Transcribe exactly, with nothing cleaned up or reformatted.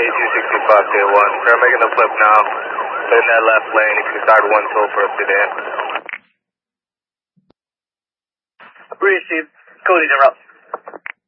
two sixty-five K one. They're making the flip now. In that left lane, if you start one toll for a sedan. Received. Code interrupt.